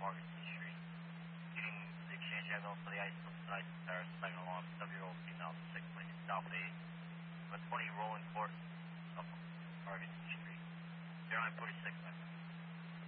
Margaret Street. Shooting the exchange ambulance for the ice side tires, second along, 7-year-old female, 6 place, south 8. A 20 rolling course up Margaret Street. 0946, man.